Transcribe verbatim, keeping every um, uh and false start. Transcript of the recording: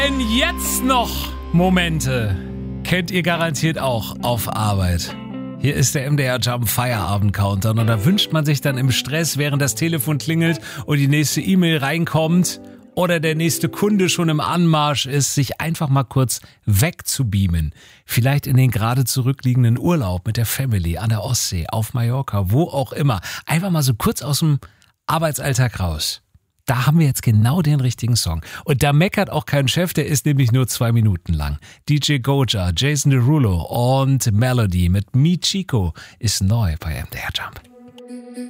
Denn jetzt noch Momente kennt ihr garantiert auch auf Arbeit. Hier ist der M D R Jump Feierabend Countdown und da wünscht man sich dann im Stress, während das Telefon klingelt und die nächste E-Mail reinkommt oder der nächste Kunde schon im Anmarsch ist, sich einfach mal kurz wegzubeamen. Vielleicht in den gerade zurückliegenden Urlaub mit der Family an der Ostsee, auf Mallorca, wo auch immer. Einfach mal so kurz aus dem Arbeitsalltag raus. Da haben wir jetzt genau den richtigen Song. Und da meckert auch kein Chef, der ist nämlich nur zwei Minuten lang. D J Goja, Jason Derulo und Melody mit Mi Chico ist neu bei M D R Jump.